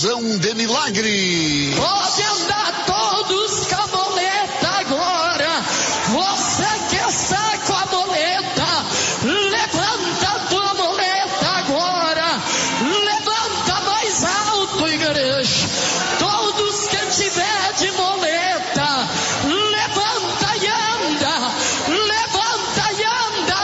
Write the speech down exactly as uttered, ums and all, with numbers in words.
Explosão de milagre. Pode andar todos com a boleta agora. Você